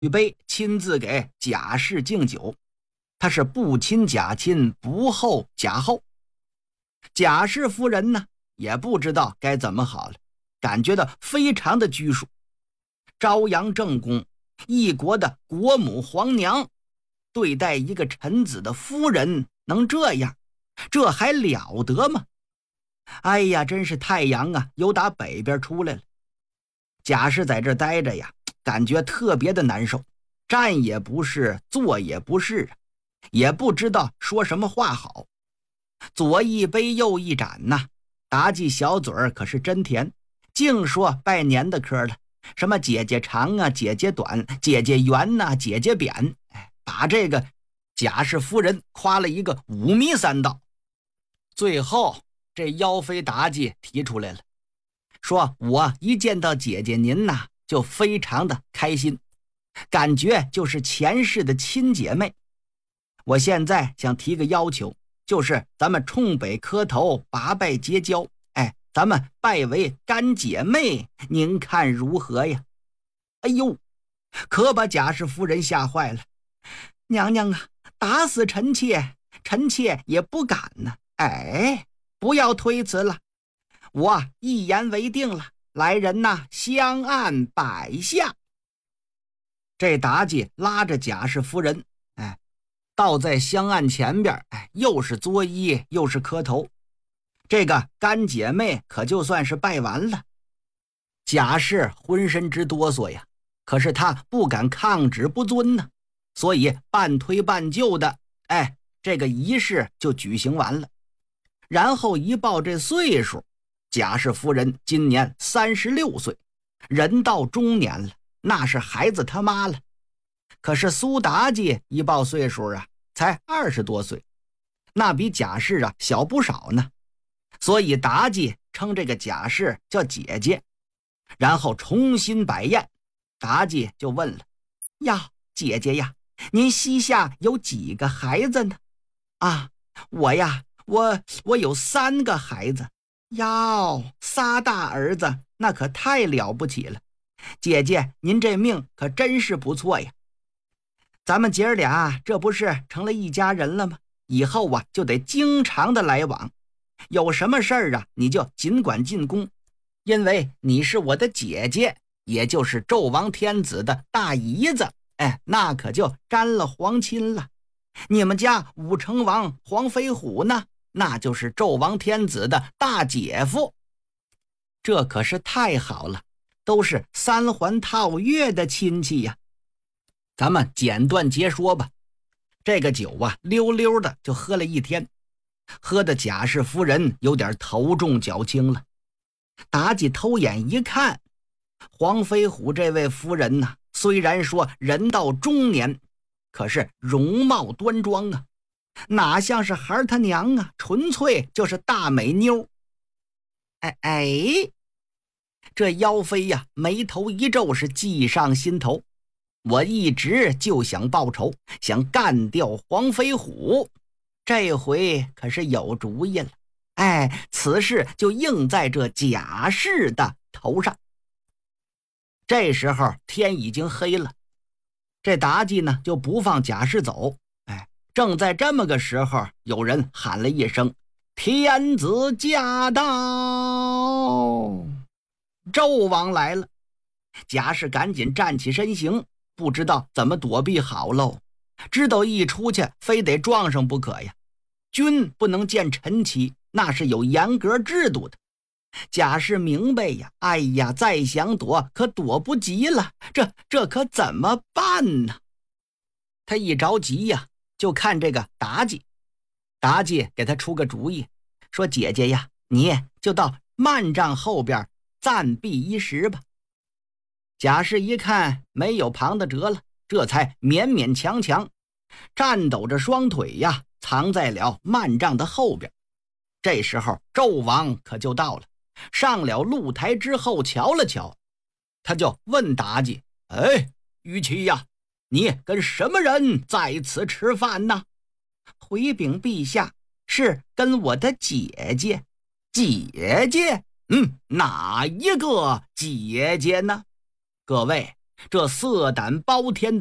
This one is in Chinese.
举杯亲自给贾氏敬酒，他是不亲贾亲，不厚贾厚。贾氏夫人呢，也不知道该怎么好了，感觉到非常的拘束。朝阳正宫，一国的国母皇娘，对待一个臣子的夫人能这样，这还了得吗？哎呀，真是太阳啊，又打北边出来了。贾氏在这待着呀，感觉特别的难受，站也不是，坐也不是，也不知道说什么话好。左一杯右一盏呐，妲己小嘴儿可是真甜，净说拜年的嗑了，什么姐姐长啊，姐姐短，姐姐圆呐，姐姐扁，把这个贾氏夫人夸了一个五迷三道。最后这妖妃妲己提出来了，说我一见到姐姐您呐，就非常的开心，感觉就是前世的亲姐妹。我现在想提个要求，就是咱们冲北磕头，拔拜结交，咱们拜为干姐妹，您看如何呀？哎呦，可把贾氏夫人吓坏了。娘娘啊，打死臣妾也不敢呢。不要推辞了，我一言为定了，来人呐，香案摆下。这妲己拉着贾氏夫人，倒在香案前边，又是作揖又是磕头。这个干姐妹可就算是拜完了。贾氏浑身直哆嗦呀，可是她不敢抗旨不遵呢，所以半推半就的，这个仪式就举行完了。然后一报这岁数，贾氏夫人今年36岁，人到中年了，那是孩子他妈了。可是苏妲己一报岁数啊，才20多岁，那比贾氏啊小不少呢。所以妲己称这个贾氏叫姐姐。然后重新摆宴，妲己就问了，呀，姐姐呀，您膝下有几个孩子呢？我呀，我有3个孩子。哟，3大儿子，那可太了不起了。姐姐您这命可真是不错呀。咱们姐儿俩这不是成了一家人了吗？以后啊就得经常的来往，有什么事儿啊你就尽管进宫，因为你是我的姐姐，也就是纣王天子的大姨子，那可就沾了皇亲了。你们家武成王黄飞虎呢，那就是纣王天子的大姐夫。这可是太好了，都是3环套月的亲戚呀。咱们简短截说吧。这个酒啊，溜溜的就喝了一天，喝的贾氏夫人有点头重脚轻了。妲己偷眼一看，黄飞虎这位夫人呢，虽然说人到中年，可是容貌端庄啊，哪像是孩他娘啊，纯粹就是大美妞。这妖妃呀，眉头一皱，是计上心头。我一直就想报仇，想干掉黄飞虎，这回可是有主意了。此事就应在这贾氏的头上。这时候天已经黑了，这妲己呢就不放贾氏走。正在这么个时候，有人喊了一声，天子驾到，纣王来了。贾氏赶紧站起身形，不知道怎么躲避好喽，知道一出去非得撞上不可呀。君不能见臣妻，那是有严格制度的。贾氏明白呀，再想躲可躲不及了，这可怎么办呢？他一着急呀，就看这个妲己。妲己给他出个主意，说姐姐呀，你就到幔帐后边暂避一时吧。贾氏一看没有旁的辙了，这才勉勉强强颤抖着双腿呀，藏在了幔帐的后边。这时候纣王可就到了，上了露台之后瞧了瞧，他就问妲己，虞姬呀，你跟什么人在此吃饭呢？回禀陛下，是跟我的姐姐。姐姐？哪一个姐姐呢？各位， 这色胆包天